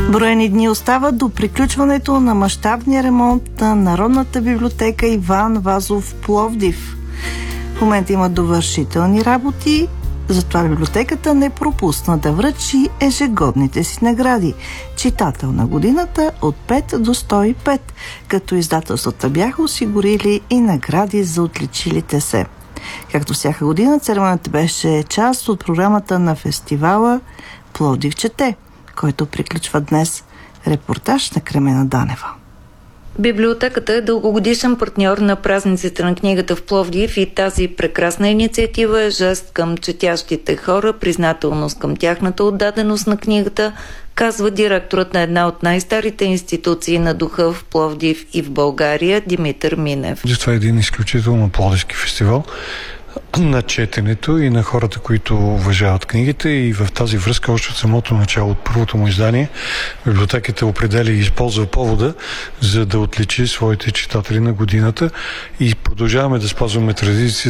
Броени дни остават до приключването на мащабния ремонт на Народната библиотека Иван Вазов в Пловдив. В момента има довършителни работи, затова библиотеката не пропусна да връчи ежегодните си награди. Читател на годината от 5 до 105, като издателствата бяха осигурили и награди за отличилите се. Както всяка година, церемонията беше част от програмата на фестивала Пловдив чете, който приключва днес. Репортаж на Кремена Данева. Библиотеката е дългогодишен партньор на празниците на книгата в Пловдив и тази прекрасна инициатива е жест към четящите хора, признателност към тяхната отдаденост на книгата, казва директорът на една от най-старите институции на духа в Пловдив и в България Димитър Минев. Това е един изключително пловдивски фестивал на четенето и на хората, които уважават книгите, и в тази връзка още от самото начало, от първото му издание, библиотеката определя и използва повода, за да отличи своите читатели на годината, и продължаваме да спазваме традиции